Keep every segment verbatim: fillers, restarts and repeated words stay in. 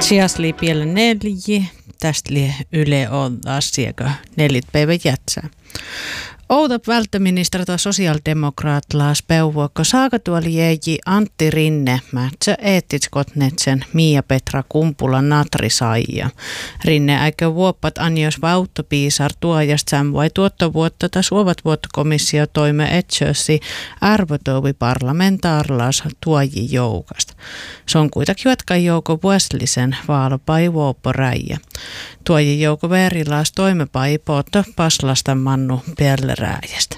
Siasli piele neljä, tästä li yle on asiaka neljät päivät jätsää. Outap välttäministerta sosiaalidemokraatlaas peuvuokko saakatuoli jäji Antti Rinne mätsä eettitskotnetsen Mia-Petra Kumpula Natri saija. Rinne äikö vuoppat anjos vauttopiisar tuojast samvai tuottovuotta ta suovat vuottokomissio toime etsössi arvotovi parlamentaarlaas tuoji joukasta. Se on kuitenkin jatkaa jouko vuoslisen vaalopai vuopporäijä. Tuoji jouko verilaas toimepai pootto paslasta mannu pellerääjästä.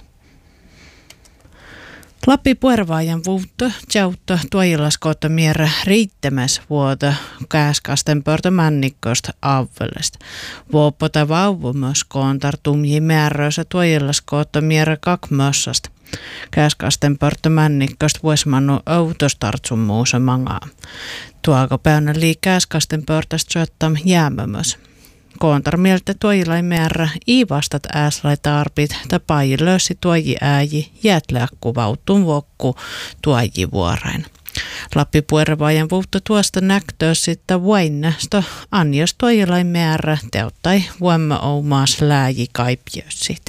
Lappi puervaajan vuutta tjautta tuojilaskoota mierä riittämäs vuota kääskasten pörtä männikkoista avvelesta. Vuopota vauvumos koontar tumji määröönsä tuojilaskoota mierä kakmössasta. Kääskasten pörtä männikkoista vuosmannu outostartsumuusa mangaa. Tuoako päänä lii kääskasten pörtästä syöttäm jäämömös. Koontar mieltä tuojilain määrä i vastat ääslai tarpit tapai lössi tuoji ääji jäätläkku vautun vokku tuoji vuorain. Lappi puervaajan vuutta tuosta näktöä sitten vuainnasta anjos tuojilain määrä teuttai vuomme oumaas lääji kaipjössit.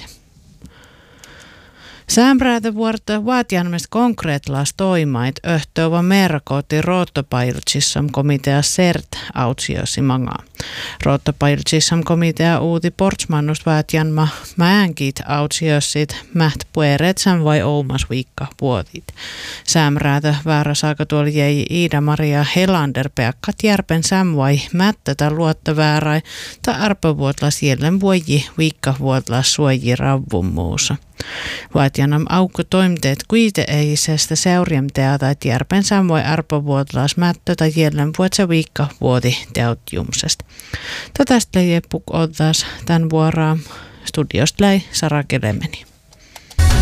Sämpräätä vuorta vaatianmest konkreetlaas toimait öhtöva merkooti Roottopailtsissam komitea CERT autsiosi mangaa. Roottopailtsissam komitea uuti portsmannust vaatianma määnkit autsiosit mäht pueretsam vai oumas viikka vuotit. Sämpräätä väärä saaka tuoli jäi Iida-Maria Helander peakkat järpen sämvai mättätä luotta väärai ta arpavuotlas jälleen vuoji viikka vuotlas suoji ravvumuusa. Vaatianam aukko toimiteet kuite eisestä seurjamtea tai järpen samoi arpavuotlaas mättö tai jälleen vuotsa viikka vuoti teutjumsesta. Tätästä jäi puk ottaas tämän vuoraa studiosta läi Sara Kelemeni.